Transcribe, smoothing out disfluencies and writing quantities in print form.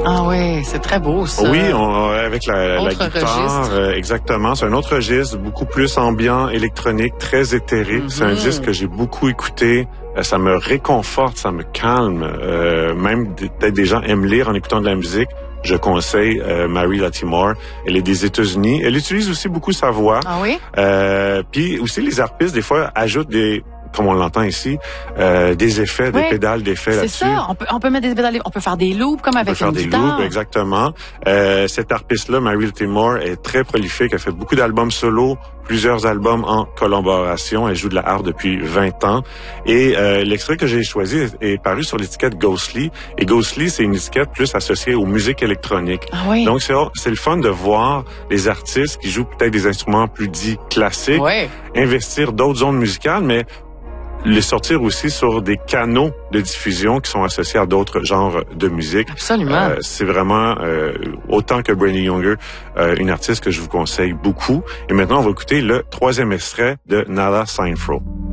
Ah oui, c'est très beau ça. Oui, avec la guitare, exactement. C'est un autre registre, beaucoup plus ambiant, électronique, très éthéré. C'est un disque que j'ai beaucoup écouté. Ça me réconforte, ça me calme. Même peut-être des gens aiment lire en écoutant de la musique. Je conseille Mary Latimore. Elle est des États-Unis. Elle utilise aussi beaucoup sa voix. Ah oui? Puis aussi les harpistes, des fois, ajoutent comme on l'entend ici, des effets, des pédales d'effets là-dessus. C'est ça, on peut mettre des pédales, on peut faire des loops comme avec une guitare. On peut faire des loops, exactement. Cette harpiste-là, Mary Latimore, est très prolifique. Elle fait beaucoup d'albums solo, plusieurs albums en collaboration. Elle joue de la harpe depuis 20 ans. Et l'extrait que j'ai choisi est paru sur l'étiquette Ghostly. Et Ghostly, c'est une étiquette plus associée aux musiques électroniques. Ah oui. Donc, c'est le fun de voir les artistes qui jouent peut-être des instruments plus dits classiques, investir d'autres zones musicales, mais les sortir aussi sur des canaux de diffusion qui sont associés à d'autres genres de musique. Absolument. C'est vraiment, autant que Brandy Younger, une artiste que je vous conseille beaucoup. Et maintenant, on va écouter le 3e extrait de Nala Seinfeld.